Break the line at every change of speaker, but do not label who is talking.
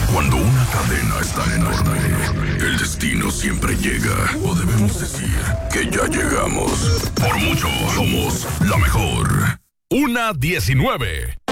Cuando una cadena es tan enorme, el destino siempre llega. O debemos decir que ya llegamos. Por mucho, somos la mejor.
1:19.